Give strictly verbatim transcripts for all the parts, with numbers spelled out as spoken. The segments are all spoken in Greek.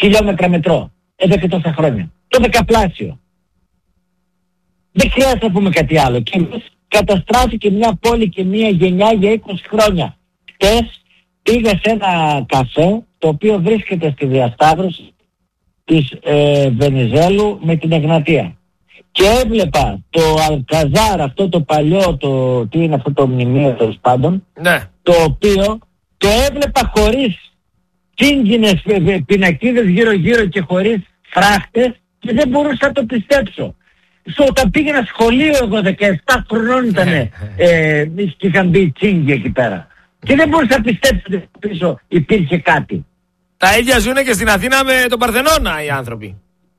χιλιόμετρα μετρό εδώ και τόσα χρόνια. Το δεκαπλάσιο. Δεν χρειάζεται να πούμε κάτι άλλο. Και καταστράφηκε μια πόλη και μια γενιά για είκοσι χρόνια. Χτες πήγα σε ένα καφέ το οποίο βρίσκεται στη διασταύρωση της ε, Βενιζέλου με την Εγνατία. Και έβλεπα το Αλκαζάρ, αυτό το παλιό, το, τι είναι αυτό το μνημείο τέλος πάντων, ναι. Το οποίο το έβλεπα χωρίς κίνδυνες πινακίδες γύρω γύρω και χωρίς φράχτες και δεν μπορούσα να το πιστέψω. So, όταν πήγαινα σχολείο εγώ δεκαεπτά χρονών ήταν ε, και είχαν μπει τσίγκοι εκεί πέρα. Και δεν μπορούσα να πιστέψω ότι πίσω υπήρχε κάτι. Τα ίδια ζουν και στην Αθήνα με τον Παρθενώνα οι άνθρωποι.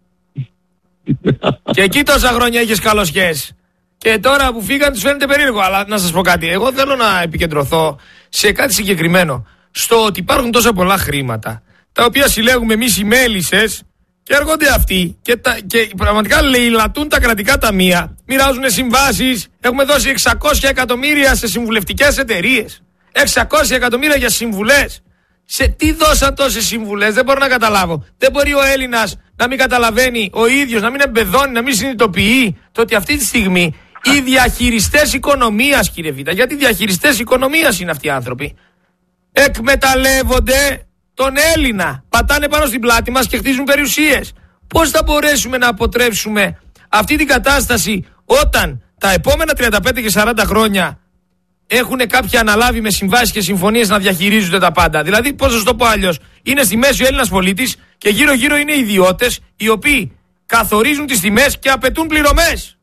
Και εκεί τόσα χρόνια είχες καλοσχέσεις. Και τώρα που φύγαν τους φαίνεται περίεργο. Αλλά να σας πω κάτι. Εγώ θέλω να επικεντρωθώ σε κάτι συγκεκριμένο. Στο ότι υπάρχουν τόσα πολλά χρήματα τα οποία συλλέγουμε εμείς οι μέλισσες και έρχονται αυτοί και, τα, και πραγματικά λαιλατούν τα κρατικά ταμεία. Μοιράζουν συμβάσεις. Έχουμε δώσει εξακόσια εκατομμύρια σε συμβουλευτικές εταιρείες. εξακόσια εκατομμύρια για συμβουλές. Σε τι δώσαν τόσες συμβουλές, δεν μπορώ να καταλάβω. Δεν μπορεί ο Έλληνας να μην καταλαβαίνει ο ίδιος, να μην εμπεδώνει, να μην συνειδητοποιεί το ότι αυτή τη στιγμή οι διαχειριστές οικονομίας, κύριε Βίτα, γιατί διαχειριστές οικονομίας είναι αυτοί οι άνθρωποι, εκμεταλλεύονται τον Έλληνα. Πατάνε πάνω στην πλάτη μας και χτίζουν περιουσίες. Πώς θα μπορέσουμε να αποτρέψουμε αυτή την κατάσταση όταν τα επόμενα τριάντα πέντε και σαράντα χρόνια έχουν κάποιοι αναλάβει με συμβάσεις και συμφωνίες να διαχειρίζονται τα πάντα? Δηλαδή, πώς θα σου το πω αλλιώς, είναι στη μέση ο Έλληνας πολίτης και γύρω-γύρω είναι ιδιώτες οι οποίοι καθορίζουν τις τιμές και απαιτούν πληρωμές.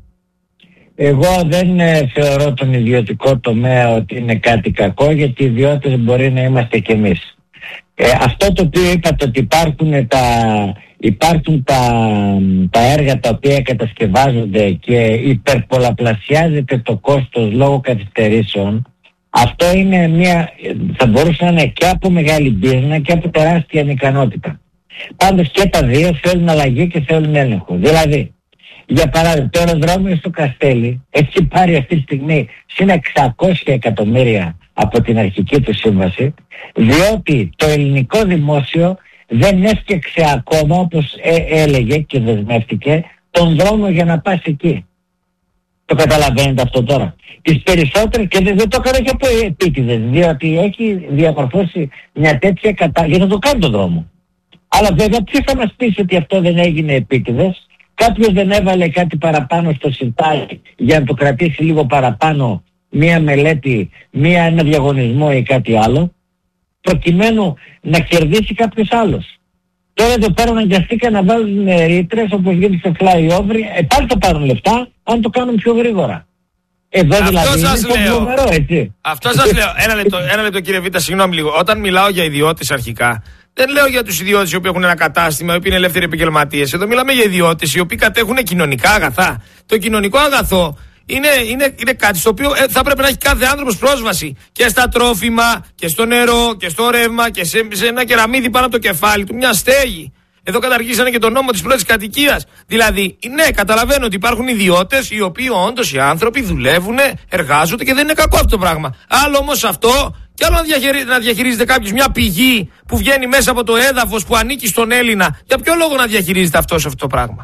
Εγώ δεν ε, θεωρώ τον ιδιωτικό τομέα ότι είναι κάτι κακό, γιατί οι ιδιώτες μπορεί να είμαστε κι εμείς. Ε, αυτό το οποίο είπατε ότι υπάρχουν τα, υπάρχουν τα, τα έργα τα οποία κατασκευάζονται και υπερπολαπλασιάζεται το κόστος λόγω καθυστερήσεων, αυτό είναι μια, θα μπορούσε να είναι και από μεγάλη μπίζνα και από τεράστια ανικανότητα. Πάντως και τα δύο θέλουν αλλαγή και θέλουν έλεγχο. Δηλαδή, για παράδειγμα, το αεροδρόμιο στο Καστέλι έχει πάρει αυτή τη στιγμή συν εξακόσια εκατομμύρια από την αρχική του σύμβαση, διότι το ελληνικό δημόσιο δεν έφτιαξε ακόμα, όπως ε, έλεγε και δεσμεύτηκε, τον δρόμο για να πας εκεί. Το καταλαβαίνετε αυτό τώρα? Τις περισσότερες, και δεν, δεν το έκανε και από επίτηδες, διότι έχει διαμορφώσει μια τέτοια κατάσταση για να το κάνει τον δρόμο. Αλλά βέβαια ποιος θα μας πει ότι αυτό δεν έγινε επίτηδες? Κάποιος δεν έβαλε κάτι παραπάνω στο σιρτάρι για να το κρατήσει λίγο παραπάνω, μία μελέτη, μία, ένα διαγωνισμό ή κάτι άλλο, προκειμένου να κερδίσει κάποιος άλλος. Τώρα εδώ πέρα αναγκαστήκαν να βάλουν ρήτρες όπως γίνεται στο flyover, ε, πάλι θα πάρουν λεφτά αν το κάνουν πιο γρήγορα. Εδώ αυτό δηλαδή σας είναι το νούμερο, έτσι. Αυτό σας λέω. Ένα λεπτό, ένα λεπτό κύριε Βίτα, συγγνώμη λίγο. Όταν μιλάω για ιδιώτες αρχικά, δεν λέω για τους ιδιώτες οι οποίοι έχουν ένα κατάστημα, οι οποίοι είναι ελεύθεροι επαγγελματίες. Εδώ μιλάμε για ιδιώτες οι οποίοι κατέχουν κοινωνικά αγαθά. Το κοινωνικό αγαθό είναι, είναι, είναι κάτι στο οποίο θα πρέπει να έχει κάθε άνθρωπος πρόσβαση και στα τρόφιμα και στο νερό και στο ρεύμα και σε, σε ένα κεραμίδι πάνω από το κεφάλι του, μια στέγη. Εδώ καταργήσανε και τον νόμο της πρώτης κατοικίας. Δηλαδή, ναι, καταλαβαίνω ότι υπάρχουν ιδιώτες οι οποίοι όντως οι άνθρωποι δουλεύουν, εργάζονται και δεν είναι κακό αυτό το πράγμα. Άλλο όμως αυτό, και άλλο να, διαχειρι... να διαχειρίζεται κάποιος μια πηγή που βγαίνει μέσα από το έδαφος που ανήκει στον Έλληνα. Για ποιο λόγο να διαχειρίζεται αυτός αυτό το πράγμα?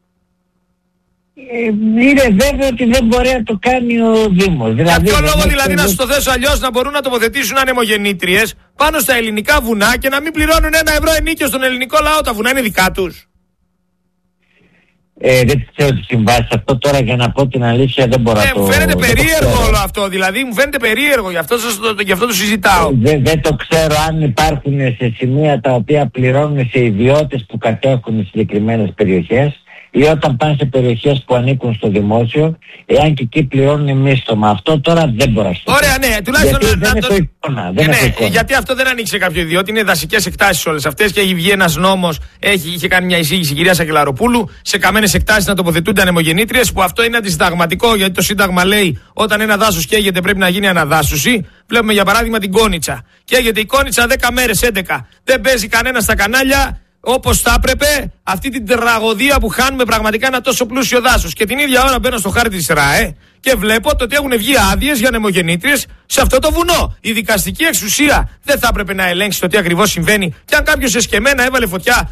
Ε, είναι βέβαιο ότι δεν μπορεί να το κάνει ο Δήμος. Για ποιο λόγο δηλαδή, να σου το θέσω αλλιώς, να μπορούν να τοποθετήσουν ανεμογεννήτριες πάνω στα ελληνικά βουνά και να μην πληρώνουν ένα ευρώ ενίκιο στον ελληνικό λαό? Τα βουνά είναι δικά τους. Ε, δεν ξέρω τι συμβάσει αυτό τώρα, για να πω την αλήθεια δεν μπορώ ε, να το... Μου φαίνεται περίεργο όλο αυτό, δηλαδή μου φαίνεται περίεργο, γι' αυτό, σας, το, γι αυτό το συζητάω. Ε, δεν, δεν το ξέρω αν υπάρχουν σε σημεία τα οποία πληρώνουν σε ιδιώτες που κατέχουν συγκεκριμένες περιοχές, ή όταν πάνε σε περιοχές που ανήκουν στο δημόσιο, εάν και εκεί πληρώνουν μίσθωμα. Αυτό τώρα δεν μπορώ να σου πω. Ωραία, ναι, τουλάχιστον γιατί να, δεν να το... εικόνα, δεν ναι, εικόνα. Γιατί αυτό δεν ανοίξει σε κάποιο ιδιώτη, είναι δασικές εκτάσεις όλες αυτές και έχει βγει ένας νόμος, έχει, είχε κάνει μια εισήγηση η κυρία Σακελαροπούλου, σε καμένες εκτάσεις να τοποθετούνται ανεμογεννήτριες, που αυτό είναι αντισυνταγματικό, γιατί το Σύνταγμα λέει όταν ένα δάσος καίγεται πρέπει να γίνει αναδάσωση. Βλέπουμε για παράδειγμα την Κόνιτσα. Καίγεται η Κόνιτσα δέκα μέρες, έντεκα. Δεν παίζει κανένα στα κανάλια. όπως θα έπρεπε αυτή την τραγωδία που χάνουμε πραγματικά ένα τόσο πλούσιο δάσος. Και την ίδια ώρα μπαίνω στο χάρτη της ΡΑΕ και βλέπω το ότι έχουν βγει άδειες για νεμογεννήτριες σε αυτό το βουνό. Η δικαστική εξουσία δεν θα έπρεπε να ελέγξει το τι ακριβώς συμβαίνει. Και αν κάποιος εσκεμμένα έβαλε φωτιά